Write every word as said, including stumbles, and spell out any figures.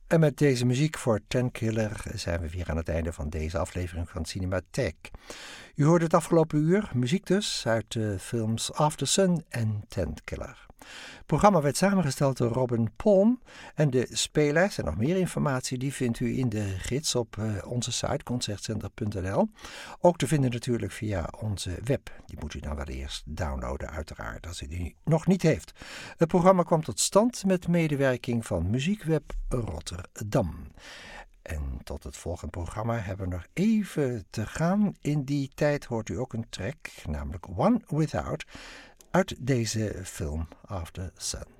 En met deze muziek voor Tenkiller zijn we weer aan het einde van deze aflevering van Cinematheek. U hoorde het afgelopen uur muziek dus uit de films After Sun en Tenkiller. Het programma werd samengesteld door Robin Palm en de speellijst en nog meer informatie die vindt u in de gids op uh, onze site concertcenter punt n l. Ook te vinden natuurlijk via onze web. Die moet u dan wel eerst downloaden uiteraard als u die nog niet heeft. Het programma kwam tot stand met medewerking van Muziekweb Rotterdam. En tot het volgende programma hebben we nog even te gaan. In die tijd hoort u ook een track, namelijk One Without, uit deze film After Sun.